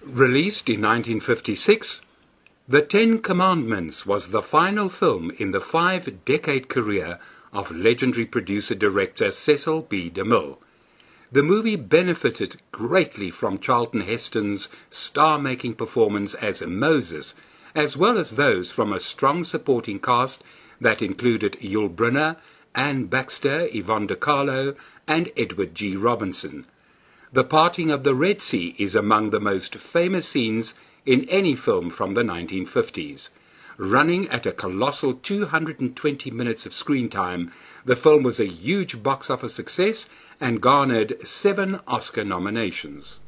Released in 1956, The Ten Commandments was the final film in the 5-decade career of legendary producer-director Cecil B. DeMille. The movie benefited greatly from Charlton Heston's star-making performance as Moses, as well as those from a strong supporting cast that included Yul Brynner, Anne Baxter, Yvonne De Carlo, and Edward G. Robinson. The parting of the Red Sea is among the most famous scenes in any film from the 1950s. Running at a colossal 220 minutes of screen time, the film was a huge box office success and garnered 7 Oscar nominations.